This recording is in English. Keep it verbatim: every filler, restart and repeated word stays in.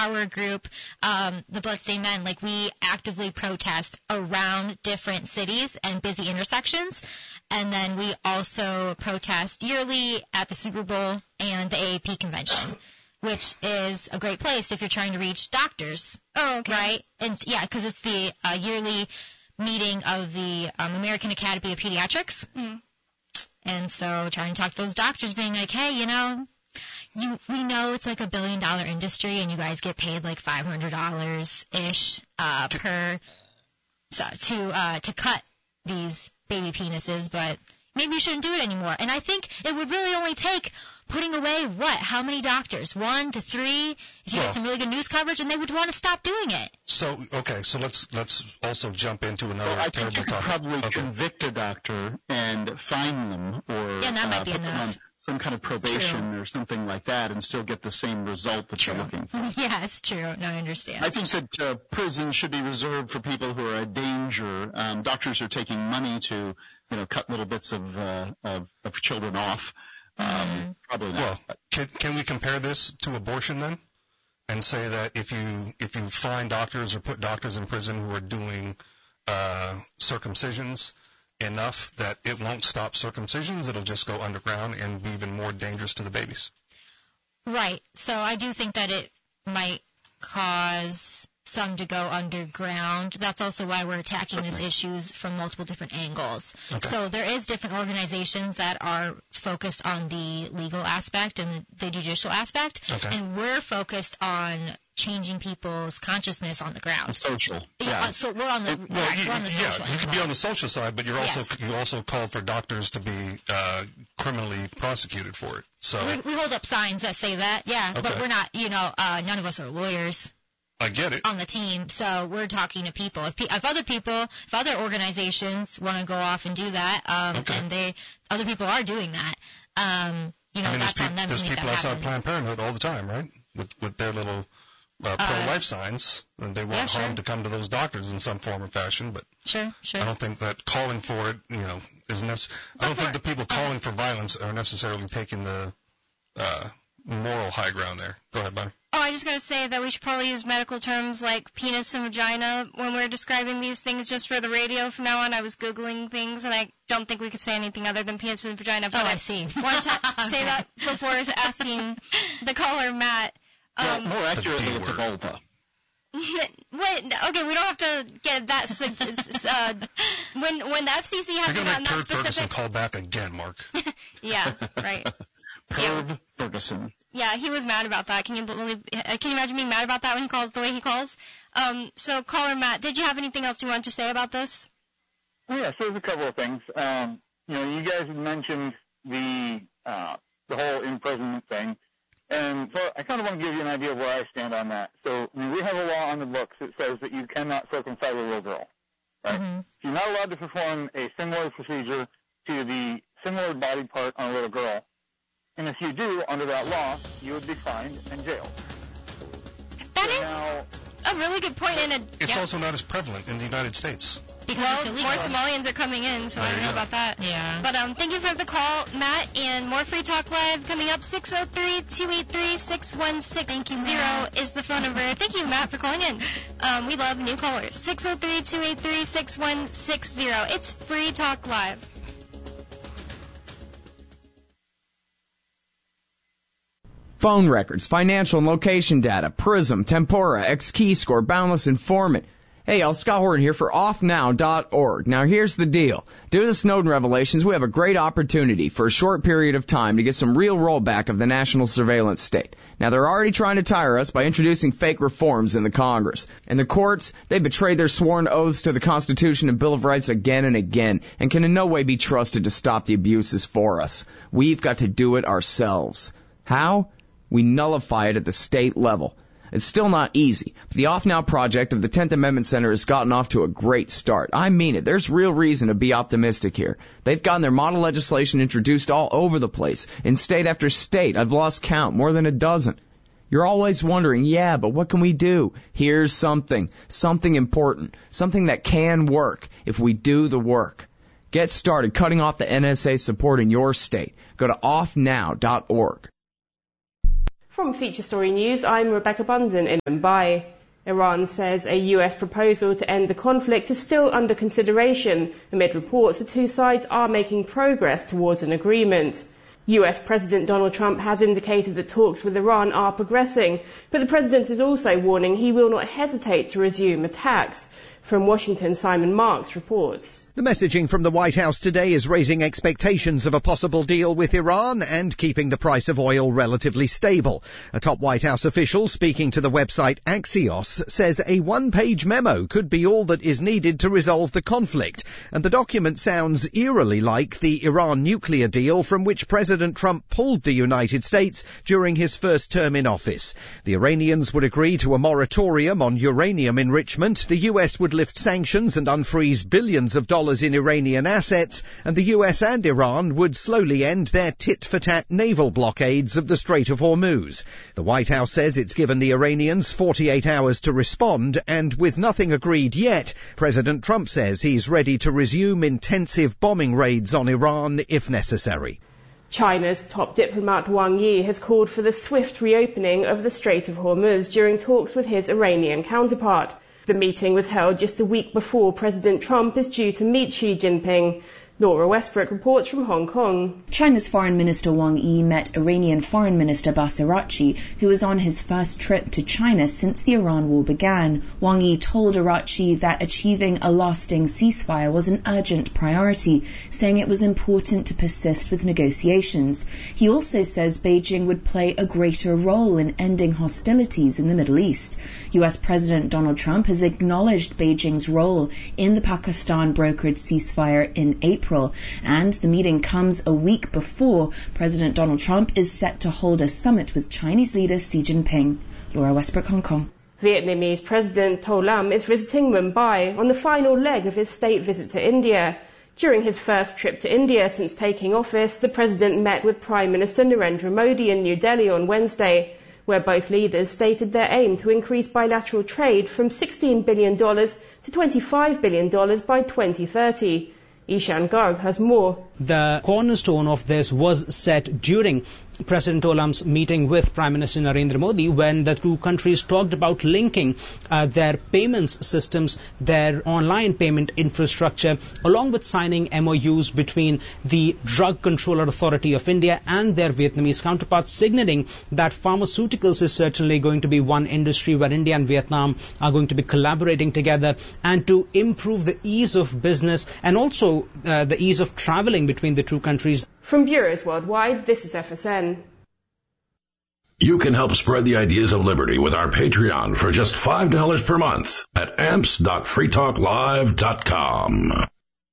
our group, um, the Bloodstained Men, like we actively protest around different cities and busy intersections. And then we also protest yearly at the Super Bowl and the A A P convention, which is a great place if you're trying to reach doctors. Oh, okay. Right? And yeah, because it's the uh, yearly meeting of the um, American Academy of Pediatrics. Mm. And so trying to talk to those doctors being like, hey, you know, you we know it's like a billion dollar industry and you guys get paid like five hundred dollars ish uh, per so, to uh, to cut these baby penises, but maybe you shouldn't do it anymore. And I think it would really only take putting away what? How many doctors? One to three? If you well, have some really good news coverage, and they would want to stop doing it. So, okay, so let's let's also jump into another well, I terrible think you could topic. probably okay. convict a doctor and fine them, or yeah, that might uh, be put them enough. on some kind of probation True. or something like that, and still get the same result that True. you're looking for. Yeah, it's true. No, I understand. I think that uh, prison should be reserved for people who are a danger. Um, doctors are taking money to, you know, cut little bits of uh, of, of children off. Um, mm-hmm. Probably not. Well, can, can we compare this to abortion then, and say that if you if you find doctors or put doctors in prison who are doing uh, circumcisions enough that it won't stop circumcisions, it'll just go underground and be even more dangerous to the babies? Right. So I do think that it might cause some to go underground. That's also why we're attacking these issues from multiple different angles. Okay. So there is different organizations that are focused on the legal aspect and the judicial aspect, okay. and we're focused on changing people's consciousness on the ground. Social. Yeah. Yeah. So we're on the, Well, yeah, you, we're on the social yeah, you can be angle. on the social side, but you're also Yes. you also called for doctors to be uh, criminally prosecuted for it. So We, we hold up signs that say that, yeah, but Okay. we're not, you know, uh, none of us are lawyers I get it. on the team, so we're talking to people. If, pe- if other people, if other organizations want to go off and do that, um, Okay. and they, other people are doing that, um, you know, I mean, there's, that's on peop- them there's to make people that outside happen. Planned Parenthood all the time, right? With with their little uh, pro-life signs, and they want Yeah, sure. harm to come to those doctors in some form or fashion. But Sure, sure. I don't think that calling for it, you know, is nec- I don't think the people calling for violence are necessarily taking the uh, moral high ground there. Go ahead, Bonnie. Oh, I just got to say that we should probably use medical terms like penis and vagina when we're describing these things just for the radio from now on. I was Googling things, and I don't think we could say anything other than penis and vagina. But Oh, I see. wanted to say that before asking the caller, Matt. Well, Um, more accurately, D it's a word. vulva. Wait, okay, we don't have to get that. Uh, when when the F C C You're hasn't going to gotten make that Turd Ferguson specific, call back again, Mark. yeah, right. Perv Ferguson. Yeah, he was mad about that. Can you believe? uh, Can you imagine being mad about that when he calls the way he calls? Um, so, caller Matt, did you have anything else you wanted to say about this? Oh, yeah, so there's a couple of things. Um, you know, you guys had mentioned the uh, the whole imprisonment thing, and so I kind of want to give you an idea of where I stand on that. So, I mean, we have a law on the books that says that you cannot circumcise a little girl, right? Mm-hmm. You're not allowed to perform a similar procedure to the similar body part on a little girl, and if you do, under that law, you would be fined and jailed. That So is now, a really good point. And a, It's yeah. also not as prevalent in the United States. Because well, it's illegal. more Somalians are coming in, so I There don't you know go. about that. Yeah. But um, thank you for the call, Matt, and more Free Talk Live coming up. six oh three, two eight three, six one six zero is the phone number. Thank you, Matt, for calling in. Um, we love new callers. six oh three, two eight three, six one six zero. It's Free Talk Live. Phone records, financial and location data, Prism, Tempora, X-Keyscore, Boundless Informant. Hey, y'all, Scott Horton here for off now dot org. Now, here's the deal. Due to the Snowden revelations, we have a great opportunity for a short period of time to get some real rollback of the national surveillance state. Now, they're already trying to tire us by introducing fake reforms in the Congress. And the courts, they betrayed their sworn oaths to the Constitution and Bill of Rights again and again, and can in no way be trusted to stop the abuses for us. We've got to do it ourselves. How? We nullify it at the state level. It's still not easy, but the Off Now project of the tenth Amendment Center has gotten off to a great start. I mean it. There's real reason to be optimistic here. They've gotten their model legislation introduced all over the place, in state after state. I've lost count, more than a dozen. You're always wondering, yeah, but what can we do? Here's something, something important, something that can work if we do the work. Get started cutting off the N S A support in your state. Go to off now dot org. From Feature Story News, I'm Rebecca Bunsen in Mumbai. Iran says a U S proposal to end the conflict is still under consideration amid reports the two sides are making progress towards an agreement. U S President Donald Trump has indicated that talks with Iran are progressing, but the president is also warning he will not hesitate to resume attacks. From Washington, Simon Marks reports. The messaging from the White House today is raising expectations of a possible deal with Iran and keeping the price of oil relatively stable. A top White House official speaking to the website Axios says a one-page memo could be all that is needed to resolve the conflict, and the document sounds eerily like the Iran nuclear deal from which President Trump pulled the United States during his first term in office. The Iranians would agree to a moratorium on uranium enrichment, the U S would lift sanctions and unfreeze billions of dollars in Iranian assets, and the U S and Iran would slowly end their tit-for-tat naval blockades of the Strait of Hormuz. The White House says it's given the Iranians forty-eight hours to respond, and with nothing agreed yet, President Trump says he's ready to resume intensive bombing raids on Iran if necessary. China's top diplomat Wang Yi has called for the swift reopening of the Strait of Hormuz during talks with his Iranian counterpart. The meeting was held just a week before President Trump is due to meet Xi Jinping. Laura Westbrook reports from Hong Kong. China's Foreign Minister Wang Yi met Iranian Foreign Minister Abbas Araghchi, who was on his first trip to China since the Iran war began. Wang Yi told Araghchi that achieving a lasting ceasefire was an urgent priority, saying it was important to persist with negotiations. He also says Beijing would play a greater role in ending hostilities in the Middle East. U S President Donald Trump has acknowledged Beijing's role in the Pakistan-brokered ceasefire in April. And the meeting comes a week before President Donald Trump is set to hold a summit with Chinese leader Xi Jinping. Laura Westbrook, Hong Kong. Vietnamese President To Lam is visiting Mumbai on the final leg of his state visit to India. During his first trip to India since taking office, the president met with Prime Minister Narendra Modi in New Delhi on Wednesday, where both leaders stated their aim to increase bilateral trade from sixteen billion dollars to twenty-five billion dollars by twenty thirty. Ishan Garg has more. The cornerstone of this was set during President To Lam's meeting with Prime Minister Narendra Modi, when the two countries talked about linking uh, their payments systems, their online payment infrastructure, along with signing M O Us between the Drug Controller Authority of India and their Vietnamese counterparts, signaling that pharmaceuticals is certainly going to be one industry where India and Vietnam are going to be collaborating together, and to improve the ease of business and also uh, the ease of traveling between the two countries. From bureaus worldwide, this is F S N. You can help spread the ideas of liberty with our Patreon for just five dollars per month at amps dot free talk live dot com.